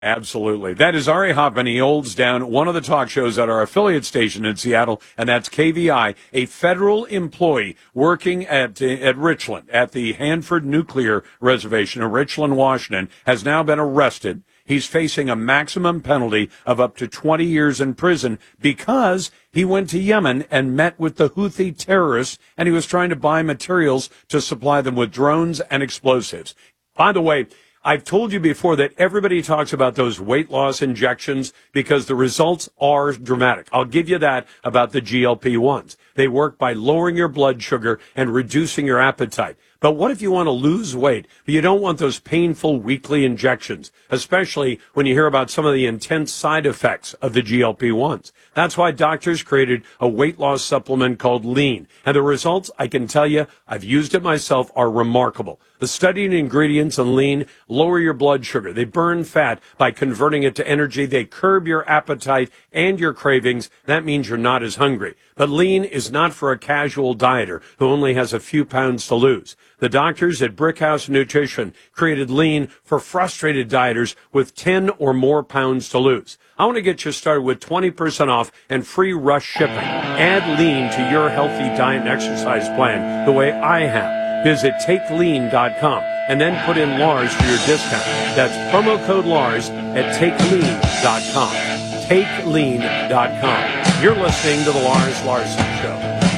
Absolutely. That is Ari Hoffman. He holds down one of the talk shows at our affiliate station in Seattle, and that's KVI, a federal employee working at Richland, at the Hanford Nuclear Reservation in Richland, Washington, has now been arrested. He's facing a maximum penalty of up to 20 years in prison because he went to Yemen and met with the Houthi terrorists, and he was trying to buy materials to supply them with drones and explosives. By the way, I've told you before that everybody talks about those weight loss injections because the results are dramatic. I'll give you that about the GLP-1s. They work by lowering your blood sugar and reducing your appetite. But what if you want to lose weight, but you don't want those painful weekly injections, especially when you hear about some of the intense side effects of the GLP-1s? That's why doctors created a weight loss supplement called Lean. And the results, I can tell you, I've used it myself, are remarkable. The studied ingredients in Lean lower your blood sugar. They burn fat by converting it to energy. They curb your appetite and your cravings. That means you're not as hungry. But Lean is not for a casual dieter who only has a few pounds to lose. The doctors at Brickhouse Nutrition created Lean for frustrated dieters with 10 or more pounds to lose. I want to get you started with 20% off and free rush shipping. Add Lean to your healthy diet and exercise plan the way I have. Visit TakeLean.com and then put in Lars for your discount. That's promo code Lars at TakeLean.com. TakeLean.com. You're listening to The Lars Larson Show.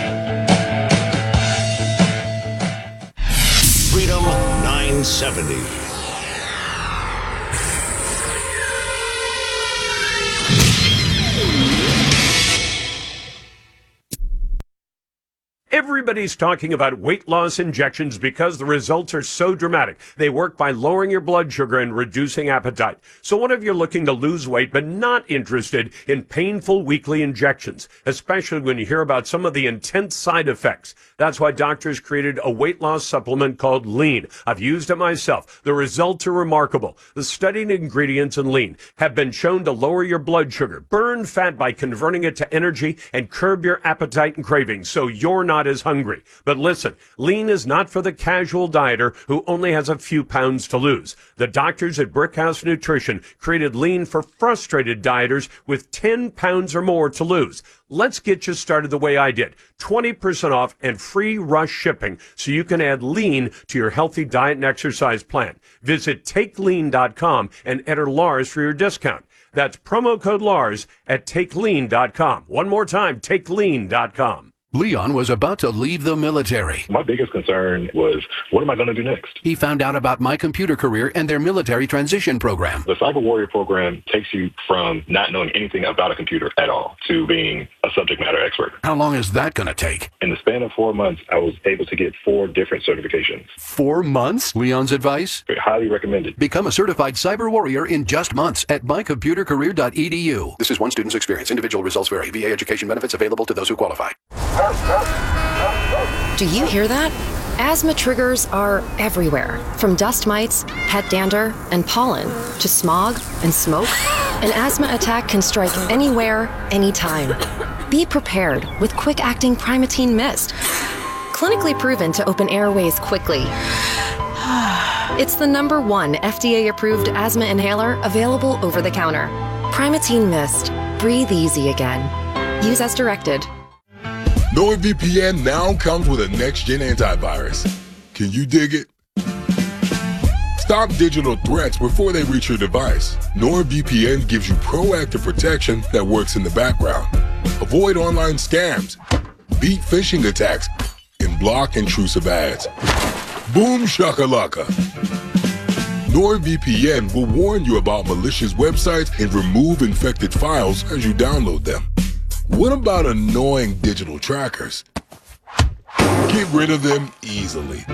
Freedom 970. Everybody's talking about weight loss injections because the results are so dramatic. They work by lowering your blood sugar and reducing appetite. So what if you're looking to lose weight but not interested in painful weekly injections, especially when you hear about some of the intense side effects? That's why doctors created a weight loss supplement called Lean. I've used it myself. The results are remarkable. The studied ingredients in Lean have been shown to lower your blood sugar, burn fat by converting it to energy, and curb your appetite and cravings so you're not as hungry. But listen, Lean is not for the casual dieter who only has a few pounds to lose. The doctors at Brickhouse Nutrition created Lean for frustrated dieters with 10 pounds or more to lose. Let's get you started the way I did. 20% off and free rush shipping so you can add Lean to your healthy diet and exercise plan. Visit TakeLean.com and enter Lars for your discount. That's promo code Lars at TakeLean.com. One more time, TakeLean.com. Leon was about to leave the military. My biggest concern was, what am I going to do next? He found out about My Computer Career and their military transition program. The Cyber Warrior program takes you from not knowing anything about a computer at all to being a subject matter expert. How long is that going to take? In the span of 4 months, I was able to get 4 different certifications. 4 months? Leon's advice? Highly recommended. Become a certified cyber warrior in just months at mycomputercareer.edu. This is one student's experience. Individual results vary. VA education benefits available to those who qualify. Do you hear that? Asthma triggers are everywhere, from dust mites, pet dander, and pollen, to smog and smoke. An asthma attack can strike anywhere, anytime. Be prepared with quick-acting Primatene Mist. Clinically proven to open airways quickly. It's the #1 FDA-approved asthma inhaler available over the counter. Primatene Mist. Breathe easy again. Use as directed. NordVPN now comes with a next-gen antivirus. Can you dig it? Stop digital threats before they reach your device. NordVPN gives you proactive protection that works in the background. Avoid online scams, beat phishing attacks, and block intrusive ads. Boom shakalaka. NordVPN will warn you about malicious websites and remove infected files as you download them. What about annoying digital trackers? Get rid of them easily.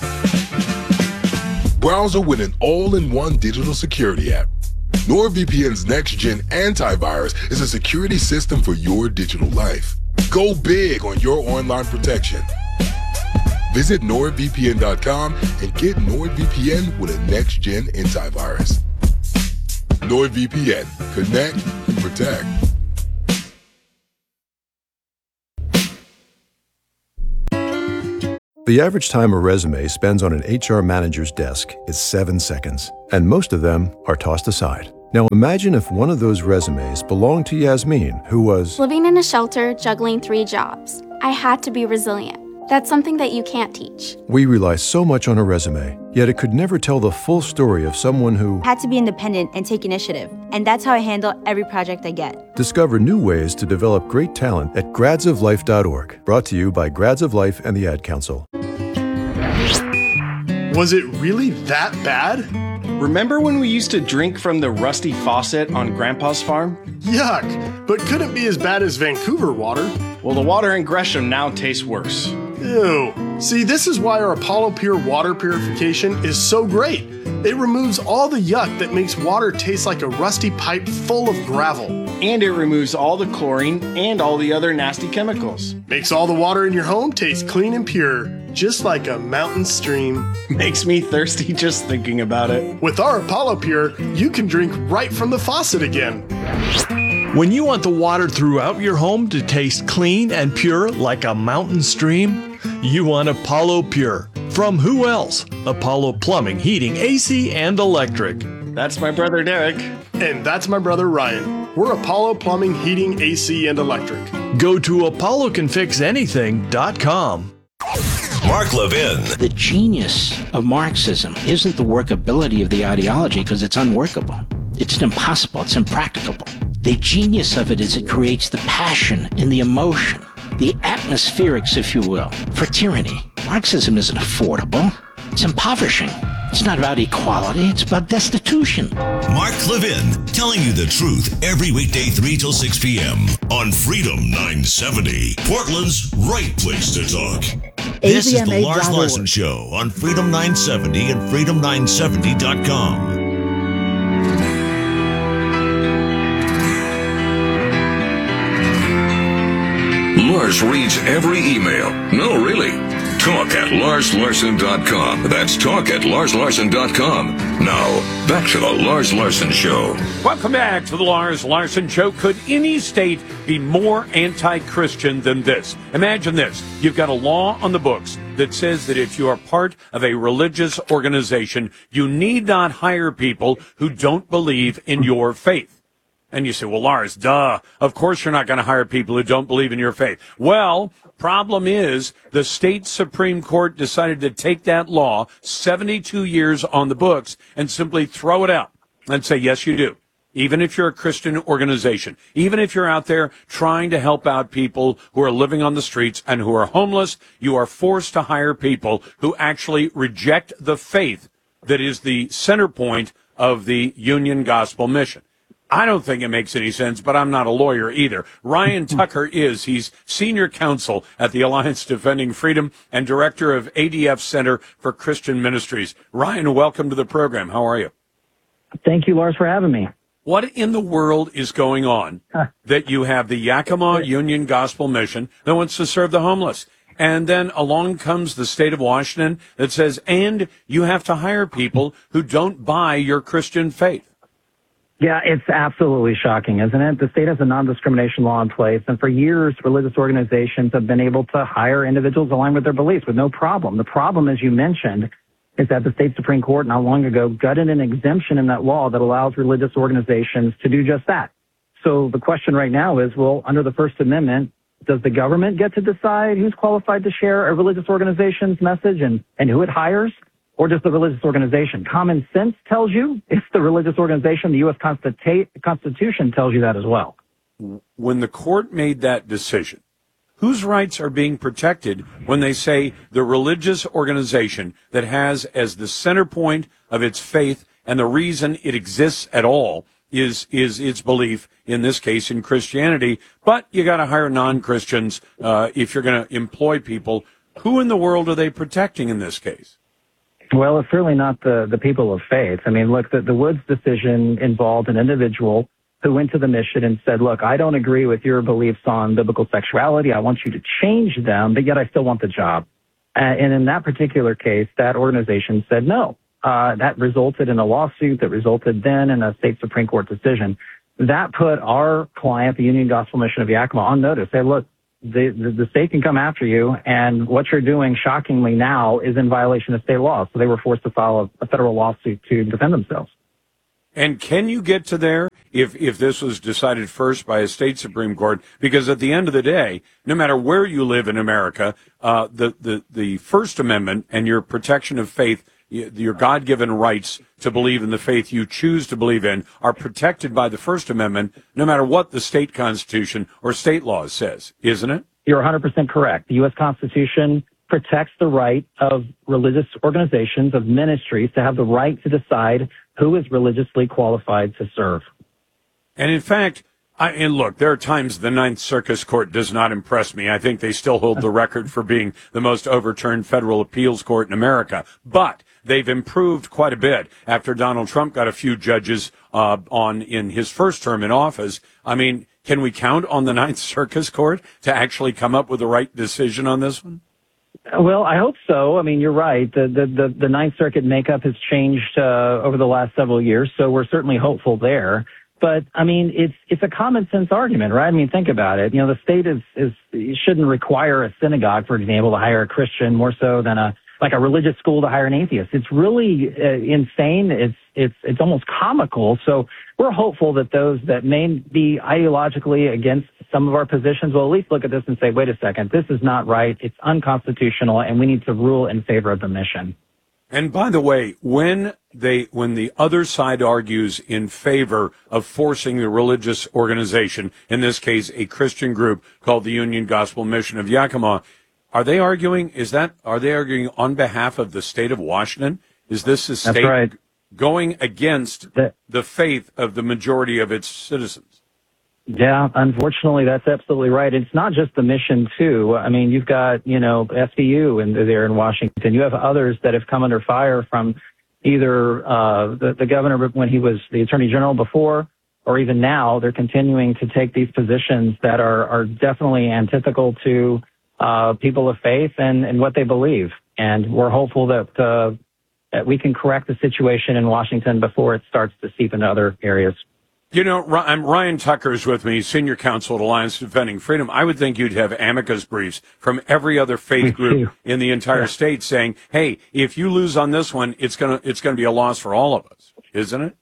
Browser with an all-in-one digital security app. NordVPN's next-gen antivirus is a security system for your digital life. Go big on your online protection. Visit NordVPN.com and get NordVPN with a next-gen antivirus. NordVPN. Connect and protect. The average time a resume spends on an HR manager's desk is 7 seconds, and most of them are tossed aside. Now imagine if one of those resumes belonged to Yasmin, who was living in a shelter, juggling 3 jobs. I had to be resilient. That's something that you can't teach. We rely so much on a resume, yet it could never tell the full story of someone who had to be independent and take initiative. And that's how I handle every project I get. Discover new ways to develop great talent at gradsoflife.org. Brought to you by Grads of Life and the Ad Council. Was it really that bad? Remember when we used to drink from the rusty faucet on Grandpa's farm? Yuck, but couldn't be as bad as Vancouver water. Well, the water in Gresham now tastes worse. Ew. See, this is why our Apollo Pure water purification is so great. It removes all the yuck that makes water taste like a rusty pipe full of gravel. And it removes all the chlorine and all the other nasty chemicals. Makes all the water in your home taste clean and pure, just like a mountain stream. Makes me thirsty just thinking about it. With our Apollo Pure, you can drink right from the faucet again. When you want the water throughout your home to taste clean and pure like a mountain stream, you want Apollo Pure. From who else? Apollo Plumbing, Heating, AC, and Electric. That's my brother Derek. And that's my brother Ryan. We're Apollo Plumbing, Heating, AC, and Electric. Go to apollocanfixanything.com. Mark Levin. The genius of Marxism isn't the workability of the ideology, because it's unworkable. It's impossible. It's impracticable. The genius of it is it creates the passion and the emotion, the atmospherics, if you will, for tyranny. Marxism isn't affordable. It's impoverishing. It's not about equality. It's about destitution. Mark Levin, telling you the truth every weekday 3 till 6 p.m. on Freedom 970, Portland's right place to talk. This is the Lars Larson Show on Freedom 970 and freedom970.com. Lars reads every email. No, really. Talk at LarsLarson.com. That's talk at LarsLarson.com. Now, back to the Lars Larson Show. Welcome back to the Lars Larson Show. Could any state be more anti-Christian than this? Imagine this. You've got a law on the books that says that if you are part of a religious organization, you need not hire people who don't believe in your faith. And you say, well, Lars, duh. Of course you're not going to hire people who don't believe in your faith. Well, problem is the state Supreme Court decided to take that law 72 years on the books and simply throw it out and say, yes, you do. Even if you're a Christian organization, even if you're out there trying to help out people who are living on the streets and who are homeless, you are forced to hire people who actually reject the faith that is the center point of the Union Gospel Mission. I don't think it makes any sense, but I'm not a lawyer either. Ryan Tucker is. He's senior counsel at the Alliance Defending Freedom and director of ADF Center for Christian Ministries. Ryan, welcome to the program. How are you? Thank you, Lars, for having me. What in the world is going on that you have the Yakima Union Gospel Mission that wants to serve the homeless? And then along comes the state of Washington that says, and you have to hire people who don't buy your Christian faith. Yeah, it's absolutely shocking, isn't it? The state has a non-discrimination law in place, and for years, religious organizations have been able to hire individuals aligned with their beliefs with no problem. The problem, as you mentioned, is that the state Supreme Court not long ago gutted an exemption in that law that allows religious organizations to do just that. So the question right now is, well, under the First Amendment, does the government get to decide who's qualified to share a religious organization's message and who it hires? Or does the religious organization? Common sense tells you it's the religious organization. The U.S. Constitution tells you that as well. When the court made that decision, whose rights are being protected when they say the religious organization that has as the center point of its faith and the reason it exists at all is its belief, in this case, in Christianity, but you got to hire non-Christians if you're going to employ people. Who in the world are they protecting in this case? Well, it's certainly not the people of faith. I mean, look, the Woods decision involved an individual who went to the mission and said, look, I don't agree with your beliefs on biblical sexuality. I want you to change them, but yet I still want the job. And in that particular case, that organization said no. That resulted in a lawsuit that resulted then in a state Supreme Court decision. That put our client, the Union Gospel Mission of Yakima, on notice. Say, look, the state can come after you, and what you're doing, shockingly now, is in violation of state law. So they were forced to file a federal lawsuit to defend themselves. And can you get to there if this was decided first by a state Supreme Court? Because at the end of the day, no matter where you live in America, the First Amendment and your protection of faith, your God-given rights to believe in the faith you choose to believe in, are protected by the First Amendment, no matter what the state constitution or state law says, isn't it? You're 100% correct. The U.S. Constitution protects the right of religious organizations, of ministries, to have the right to decide who is religiously qualified to serve. And in fact, and look, there are times the Ninth Circuit Court does not impress me. I think they still hold the record for being the most overturned federal appeals court in America. But they've improved quite a bit after Donald Trump got a few judges in his first term in office. I mean, can we count on the Ninth Circuit Court to actually come up with the right decision on this one? Well, I hope so. I mean, you're right. The Ninth Circuit makeup has changed over the last several years, so we're certainly hopeful there. But I mean, it's a common sense argument, right? I mean, think about it. You know, the state shouldn't require a synagogue, for example, to hire a Christian more so than a religious school to hire an atheist. It's really insane. It's almost comical. So we're hopeful that those that may be ideologically against some of our positions will at least look at this and say, wait a second, this is not right. It's unconstitutional, and we need to rule in favor of the mission. And by the way, when the other side argues in favor of forcing the religious organization, in this case a Christian group called the Union Gospel Mission of Yakima, are they arguing on behalf of the state of Washington? Is this the state right. going against the faith of the majority of its citizens? Yeah, unfortunately, that's absolutely right. It's not just the mission, too. I mean, you've got, SVU there in Washington. You have others that have come under fire from either the governor when he was the attorney general before, or even now. They're continuing to take these positions that are definitely antithetical to people of faith and what they believe. And we're hopeful that we can correct the situation in Washington before it starts to seep into other areas. You know, Ryan Tucker is with me, senior counsel at Alliance Defending Freedom. I would think you'd have amicus briefs from every other faith group in the entire state saying, hey, if you lose on this one, it's gonna be a loss for all of us, isn't it?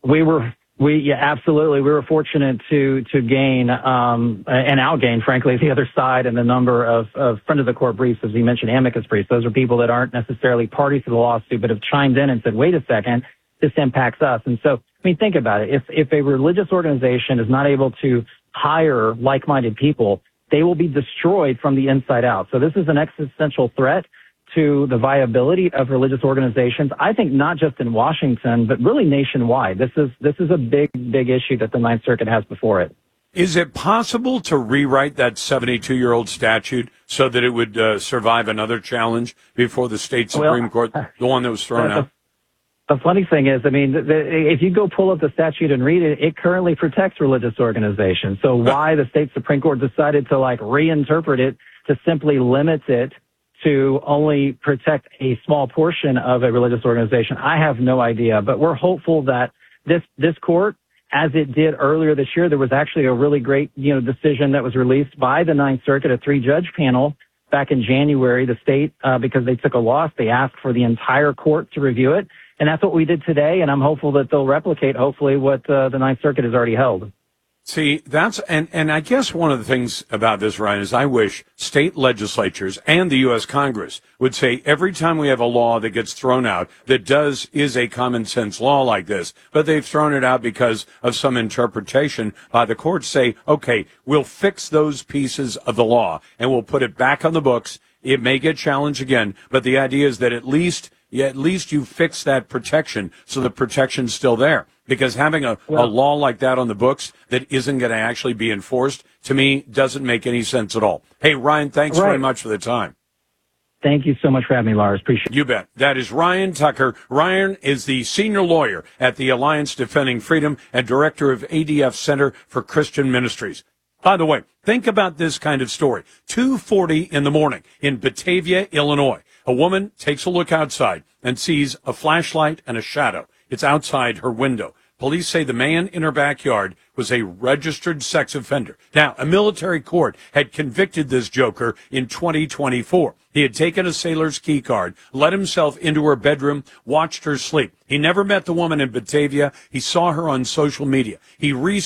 Absolutely. We were fortunate to gain and outgain, frankly, the other side and the number of friend of the court briefs, as you mentioned, amicus briefs. Those are people that aren't necessarily parties to the lawsuit, but have chimed in and said, wait a second, this impacts us. And so, I mean, think about it. If a religious organization is not able to hire like-minded people, they will be destroyed from the inside out. So this is an existential threat to the viability of religious organizations. I think not just in Washington, but really nationwide. This is a big issue that the Ninth Circuit has before it. Is it possible to rewrite that 72-year-old statute so that it would survive another challenge before the state Supreme Court, the one that was thrown out? The funny thing is, I mean, if you go pull up the statute and read it, it currently protects religious organizations. So why the state Supreme Court decided to reinterpret it to simply limit it to only protect a small portion of a religious organization, I have no idea. But we're hopeful that this court, as it did earlier this year, there was actually a really great, decision that was released by the Ninth Circuit, a 3-judge panel back in January. The state, because they took a loss, they asked for the entire court to review it. And that's what we did today, and I'm hopeful that they'll replicate, hopefully, what the Ninth Circuit has already held. See, and I guess one of the things about this, Ryan, is I wish state legislatures and the U.S. Congress would say every time we have a law that gets thrown out that is a common sense law like this, but they've thrown it out because of some interpretation by the courts, say, okay, we'll fix those pieces of the law and we'll put it back on the books. It may get challenged again, but the idea is that at least you fix that protection so the protection's still there. Because having a law like that on the books that isn't going to actually be enforced, to me, doesn't make any sense at all. Hey, Ryan, thanks very much for the time. Thank you so much for having me, Lars. Appreciate it. You bet. That is Ryan Tucker. Ryan is the senior lawyer at the Alliance Defending Freedom and director of ADF Center for Christian Ministries. By the way, think about this kind of story. 2:40 in the morning in Batavia, Illinois. A woman takes a look outside and sees a flashlight and a shadow. It's outside her window. Police say the man in her backyard was a registered sex offender. Now, a military court had convicted this joker in 2024. He had taken a sailor's key card, let himself into her bedroom, watched her sleep. He never met the woman in Batavia. He saw her on social media. He